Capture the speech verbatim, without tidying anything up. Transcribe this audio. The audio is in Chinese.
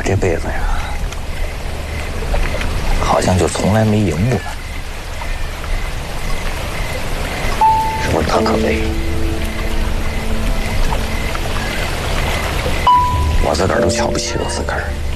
这辈子呀，好像就从来没赢过，是不是特可悲？我自个儿都瞧不起我自个儿。